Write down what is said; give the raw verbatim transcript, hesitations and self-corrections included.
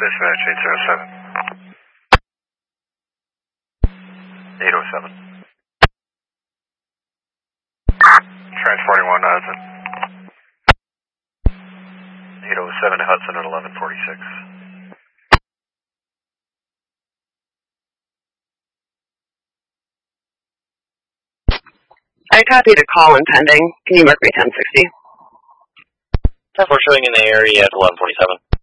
Dispatch eight zero seven. eight oh seven. Transporting one to Hudson. eight oh seven to Hudson at eleven forty-six. I copied a call and pending. Can you mark me ten sixty? ten four showing in the area at eleven forty-seven.